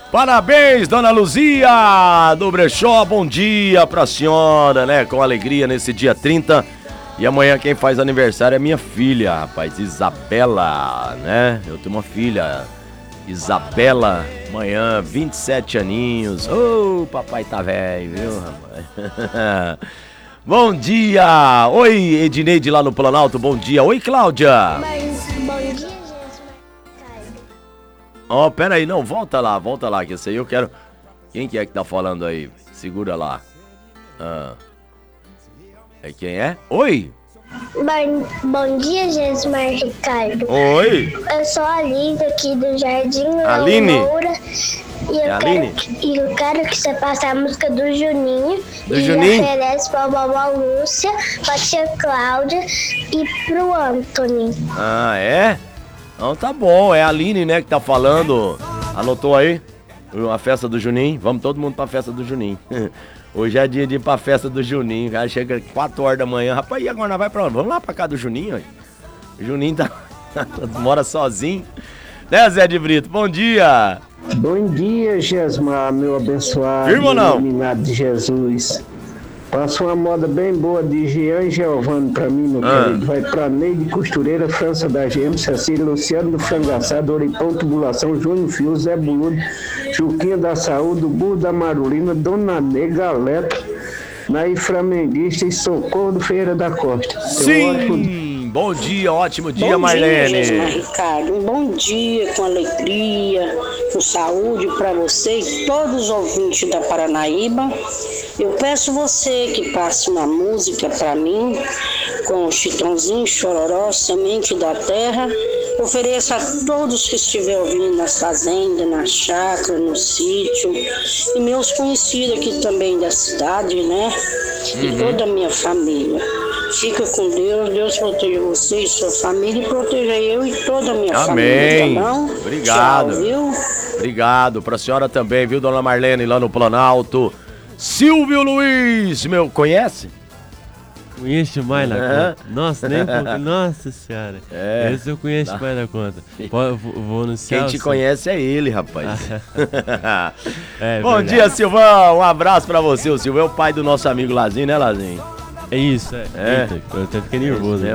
Parabéns, dona Luzia do Brechó, bom dia pra senhora, né? Com alegria nesse dia 30. E amanhã quem faz aniversário é minha filha, rapaz, Isabela, né? Eu tenho uma filha, Isabela, amanhã, 27 aninhos. Ô, papai tá velho, viu, rapaz? Bom dia! Oi, Edneide lá no Planalto, bom dia. Oi, Cláudia! Bom dia, gente. Ó, pera aí, não, volta lá, que esse aí eu quero... Quem que é que tá falando aí? Segura lá. É quem é? Oi! Bom dia, Jesmar Ricardo. Oi! Eu sou a Aline aqui do Jardim Aline? Moura. E Aline? eu quero que você passe a música do Juninho. Do Juninho? E oferece pra vovó Lúcia, pra tia Cláudia e pro Anthony. Ah, é? Então tá bom, é a Aline, né, que tá falando. Anotou aí? A festa do Juninho? Vamos todo mundo pra festa do Juninho. Hoje é dia de ir pra festa do Juninho. O cara chega 4 horas da manhã. Rapaz, e agora nós vai pra onde? Vamos lá pra casa do Juninho, ó. O Juninho mora sozinho. Né, Zé de Brito? Bom dia! Bom dia, Jesmar, meu abençoado, Firma ou não? iluminado de Jesus. Passa uma moda bem boa de Jean Giovanni pra mim, meu querido. Vai pra Neide Costureira, França da GM, Cecília, Luciano do Frangaçado, Oripão Tubulação, Júnior Fio, Zé Buludo, Juquinha da Saúde, Burro da Marulina, Dona Nê, Galeta, Naí Flamenguista e Socorro do Feira da Costa. Sim! Bom dia, ótimo dia, Bom Marlene. dia, Jesmar Ricardo. Um bom dia com alegria, com saúde para você e todos os ouvintes da Paranaíba. Eu peço você que passe uma música para mim com o Chitãozinho, Chororó, Semente da Terra. Ofereço a todos que estiverem ouvindo nas fazendas, na chácara, no sítio e meus conhecidos aqui também da cidade, né? E toda a minha família. Fica com Deus, Deus proteja você e sua família e proteja eu e toda a minha família, tá bom? Obrigado. Tchau, viu? Obrigado pra senhora também, viu, dona Marlene, lá no Planalto. Silvio Luiz, meu, conhece? Conheço mais na conta. Nossa, nem um pouco. Nossa senhora. É. Esse eu conheço mais na conta. Vou anunciar. Quem te conhece é ele, rapaz. Bom dia, Silvão. Um abraço pra você. O Silvão é o pai do nosso amigo Lazinho, né, Lazinho? É isso, é. Eita, eu até fiquei nervoso.